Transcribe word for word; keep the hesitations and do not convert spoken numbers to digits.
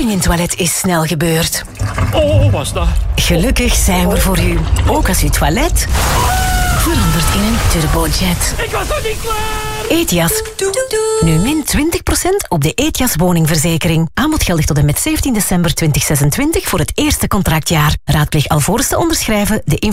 verdieping in het toilet is snel gebeurd. Oh, was dat? Gelukkig zijn we er voor u. Ook als uw toilet verandert in een turbojet. Ik was nog niet klaar! Etias. Nu min twintig procent op de Etias woningverzekering. Aanbod geldig tot en met zeventien december tweeduizend zesentwintig voor het eerste contractjaar. Raadpleeg alvorens te onderschrijven de